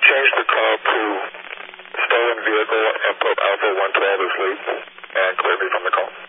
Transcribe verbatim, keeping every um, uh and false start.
change the call to stolen vehicle and put Alpha one twelve as lead and clear me from the call.